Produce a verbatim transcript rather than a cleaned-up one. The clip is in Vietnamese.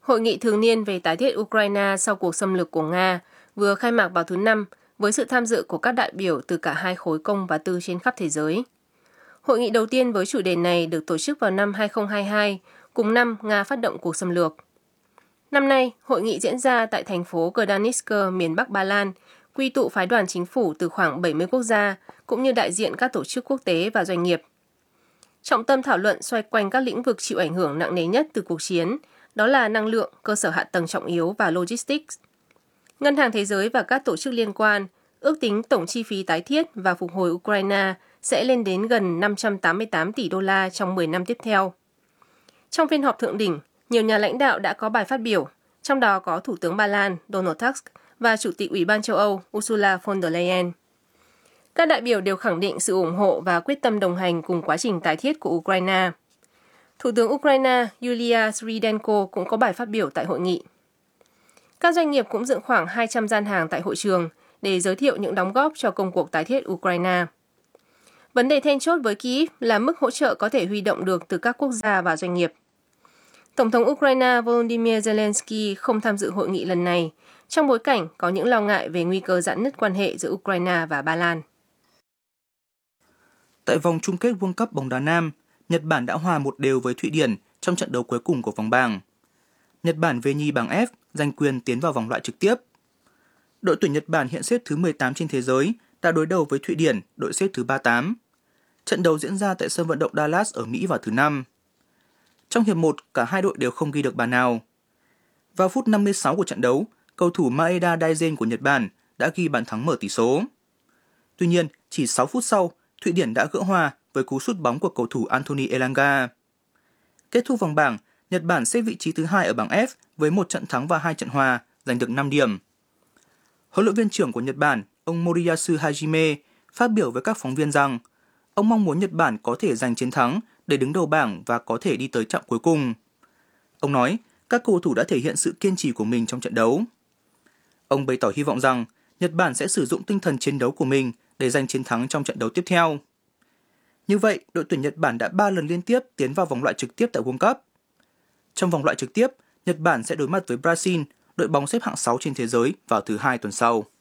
Hội nghị thường niên về tái thiết Ukraine sau cuộc xâm lược của Nga vừa khai mạc vào thứ Năm với sự tham dự của các đại biểu từ cả hai khối công và tư trên khắp thế giới. Hội nghị đầu tiên với chủ đề này được tổ chức vào năm hai không hai hai, cùng năm Nga phát động cuộc xâm lược. Năm nay, hội nghị diễn ra tại thành phố Gdansk, miền Bắc Ba Lan, quy tụ phái đoàn chính phủ từ khoảng bảy mươi quốc gia, cũng như đại diện các tổ chức quốc tế và doanh nghiệp. Trọng tâm thảo luận xoay quanh các lĩnh vực chịu ảnh hưởng nặng nề nhất từ cuộc chiến, đó là năng lượng, cơ sở hạ tầng trọng yếu và logistics. Ngân hàng Thế giới và các tổ chức liên quan ước tính tổng chi phí tái thiết và phục hồi Ukraine sẽ lên đến gần năm trăm tám mươi tám tỷ đô la trong mười năm tiếp theo. Trong phiên họp thượng đỉnh, nhiều nhà lãnh đạo đã có bài phát biểu, trong đó có Thủ tướng Ba Lan Donald Tusk và Chủ tịch Ủy ban châu Âu Ursula von der Leyen. Các đại biểu đều khẳng định sự ủng hộ và quyết tâm đồng hành cùng quá trình tái thiết của Ukraine. Thủ tướng Ukraine Yulia Svyridenko cũng có bài phát biểu tại hội nghị. Các doanh nghiệp cũng dựng khoảng hai trăm gian hàng tại hội trường để giới thiệu những đóng góp cho công cuộc tái thiết Ukraine. Vấn đề then chốt với Kyiv là mức hỗ trợ có thể huy động được từ các quốc gia và doanh nghiệp. Tổng thống Ukraine Volodymyr Zelensky không tham dự hội nghị lần này, trong bối cảnh có những lo ngại về nguy cơ rạn nứt quan hệ giữa Ukraine và Ba Lan. Tại vòng chung kết World Cup bóng đá nam, Nhật Bản đã hòa một đều với Thụy Điển trong trận đấu cuối cùng của vòng bảng. Nhật Bản về nhì bảng F, giành quyền tiến vào vòng loại trực tiếp. Đội tuyển Nhật Bản hiện xếp thứ mười tám trên thế giới, đã đối đầu với Thụy Điển, đội xếp thứ ba mươi tám. Trận đấu diễn ra tại sân vận động Dallas ở Mỹ vào thứ Năm. Trong hiệp một, cả hai đội đều không ghi được bàn nào. Vào phút năm mươi sáu của trận đấu, cầu thủ Maeda Daizen của Nhật Bản đã ghi bàn thắng mở tỷ số. Tuy nhiên, chỉ sáu phút sau, Thụy Điển đã gỡ hòa với cú sút bóng của cầu thủ Anthony Elanga. Kết thúc vòng bảng, Nhật Bản xếp vị trí thứ hai ở bảng F với một trận thắng và hai trận hòa, giành được năm điểm. Huấn luyện viên trưởng của Nhật Bản, ông Moriyasu Hajime, phát biểu với các phóng viên rằng ông mong muốn Nhật Bản có thể giành chiến thắng để đứng đầu bảng và có thể đi tới chặng cuối cùng. Ông nói, các cầu thủ đã thể hiện sự kiên trì của mình trong trận đấu. Ông bày tỏ hy vọng rằng Nhật Bản sẽ sử dụng tinh thần chiến đấu của mình để giành chiến thắng trong trận đấu tiếp theo. Như vậy, đội tuyển Nhật Bản đã ba lần liên tiếp tiến vào vòng loại trực tiếp tại World Cup. Trong vòng loại trực tiếp, Nhật Bản sẽ đối mặt với Brazil, đội bóng xếp hạng sáu trên thế giới vào thứ Hai tuần sau.